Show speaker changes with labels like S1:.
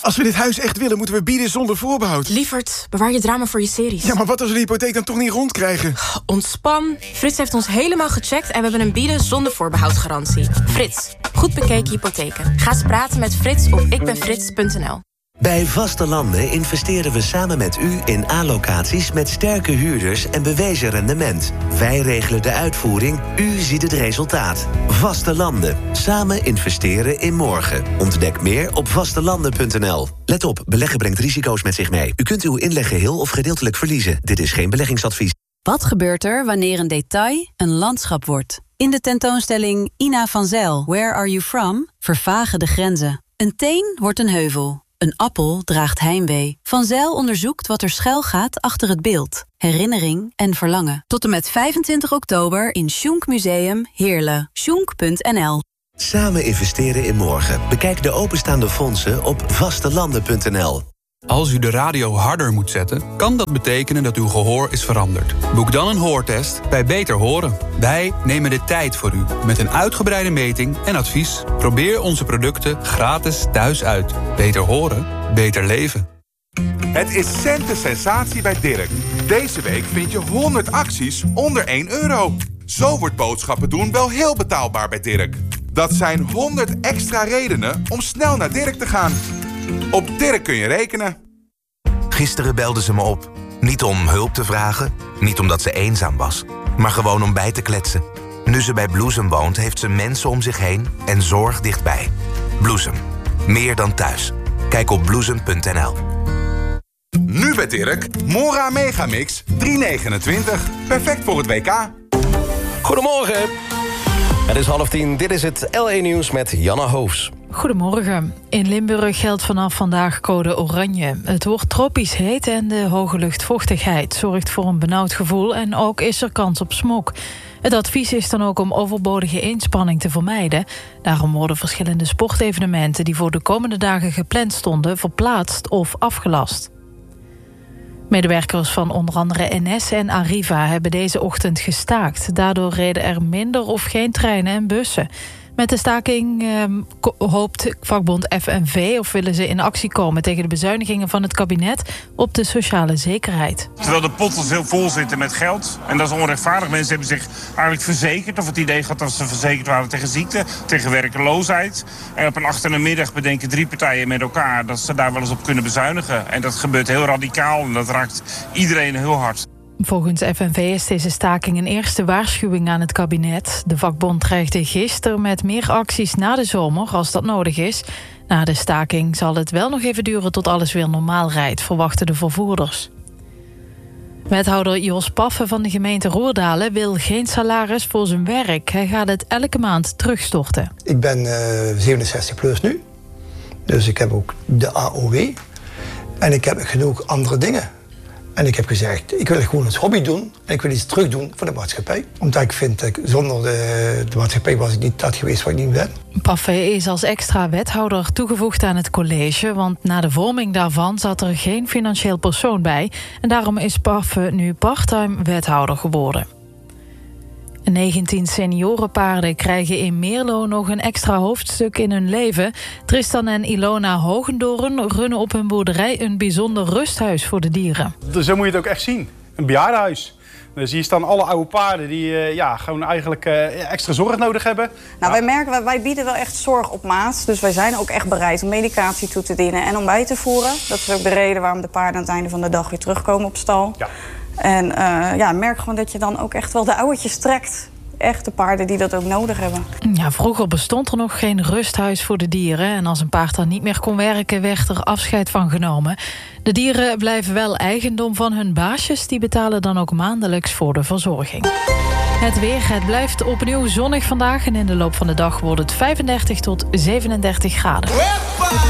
S1: Als we dit huis echt willen, moeten we bieden zonder voorbehoud.
S2: Lievert, bewaar je drama voor je series.
S1: Ja, maar wat als we de hypotheek dan toch niet rondkrijgen?
S2: Ontspan. Frits heeft ons helemaal gecheckt en we hebben een bieden zonder voorbehoudgarantie. Frits, goed bekeken hypotheken. Ga eens praten met Frits op ikbenfrits.nl.
S3: Bij Vaste Landen investeren we samen met u in A-locaties met sterke huurders en bewezen rendement. Wij regelen de uitvoering, u ziet het resultaat. Vaste Landen. Samen investeren in morgen. Ontdek meer op vastelanden.nl. Let op, beleggen brengt risico's met zich mee. U kunt uw inleg geheel of gedeeltelijk verliezen. Dit is geen beleggingsadvies.
S4: Wat gebeurt er wanneer een detail een landschap wordt? In de tentoonstelling Ina van Zijl, Where Are You From? Vervagen de grenzen. Een teen wordt een heuvel. Een appel draagt heimwee. Van Zijl onderzoekt wat er schuil gaat achter het beeld. Herinnering en verlangen. Tot en met 25 oktober in Schunk Museum Heerlen. Schunk.nl.
S3: Samen investeren in morgen. Bekijk de openstaande fondsen op vastelanden.nl.
S5: Als u de radio harder moet zetten, kan dat betekenen dat uw gehoor is veranderd. Boek dan een hoortest bij Beter Horen. Wij nemen de tijd voor u met een uitgebreide meting en advies. Probeer onze producten gratis thuis uit. Beter horen, beter leven.
S6: Het is centen sensatie bij Dirk. Deze week vind je 100 acties onder €1. Zo wordt boodschappen doen wel heel betaalbaar bij Dirk. Dat zijn 100 extra redenen om snel naar Dirk te gaan. Op Dirk kun je rekenen.
S7: Gisteren belde ze me op. Niet om hulp te vragen, niet omdat ze eenzaam was, maar gewoon om bij te kletsen. Nu ze bij Bloesem woont, heeft ze mensen om zich heen en zorg dichtbij. Bloesem. Meer dan thuis. Kijk op bloesem.nl.
S6: Nu bij Dirk, Mora Megamix 3,29. Perfect voor het WK.
S8: Goedemorgen. Het is 9:30. Dit is het LE Nieuws met Janna Hoofs.
S9: Goedemorgen. In Limburg geldt vanaf vandaag code oranje. Het wordt tropisch heet en de hoge luchtvochtigheid zorgt voor een benauwd gevoel en ook is er kans op smog. Het advies is dan ook om overbodige inspanning te vermijden. Daarom worden verschillende sportevenementen die voor de komende dagen gepland stonden verplaatst of afgelast. Medewerkers van onder andere NS en Arriva hebben deze ochtend gestaakt. Daardoor reden er minder of geen treinen en bussen. Met de staking hoopt vakbond FNV of willen ze in actie komen tegen de bezuinigingen van het kabinet op de sociale zekerheid.
S10: Terwijl de potten heel vol zitten met geld. En dat is onrechtvaardig. Mensen hebben zich eigenlijk verzekerd of het idee gehad dat ze verzekerd waren tegen ziekte, tegen werkeloosheid. En op een achtermiddag bedenken 3 partijen met elkaar dat ze daar wel eens op kunnen bezuinigen. En dat gebeurt heel radicaal en dat raakt iedereen heel hard.
S9: Volgens FNV is deze staking een eerste waarschuwing aan het kabinet. De vakbond dreigde gisteren met meer acties na de zomer als dat nodig is. Na de staking zal het wel nog even duren tot alles weer normaal rijdt, verwachten de vervoerders. Wethouder Jos Paffen van de gemeente Roerdalen wil geen salaris voor zijn werk. Hij gaat het elke maand terugstorten.
S11: Ik ben 67 plus nu, dus ik heb ook de AOW en ik heb genoeg andere dingen. En ik heb gezegd, ik wil het gewoon als hobby doen en ik wil iets terug doen voor de maatschappij. Omdat ik vind dat zonder de maatschappij was ik niet dat geweest wat ik nu ben.
S9: Paffen is als extra wethouder toegevoegd aan het college, want na de vorming daarvan zat er geen financieel persoon bij. En daarom is Paffen nu parttime wethouder geworden. 19 seniorenpaarden krijgen in Meerlo nog een extra hoofdstuk in hun leven. Tristan en Ilona Hogendoorn runnen op hun boerderij een bijzonder rusthuis voor de dieren.
S12: Zo moet je het ook echt zien. Een bejaardenhuis. Dus hier staan alle oude paarden die gewoon eigenlijk extra zorg nodig hebben.
S13: Nou, wij merken, wij bieden wel echt zorg op maat. Dus wij zijn ook echt bereid om medicatie toe te dienen en om bij te voeren. Dat is ook de reden waarom de paarden aan het einde van de dag weer terugkomen op stal. Ja. En merk gewoon dat je dan ook echt wel de ouwetjes trekt. Echt de paarden die dat ook nodig hebben.
S9: Ja, vroeger bestond er nog geen rusthuis voor de dieren. En als een paard dan niet meer kon werken, werd er afscheid van genomen. De dieren blijven wel eigendom van hun baasjes. Die betalen dan ook maandelijks voor de verzorging. Het weer, het blijft opnieuw zonnig vandaag. En in de loop van de dag wordt het 35 tot 37 graden.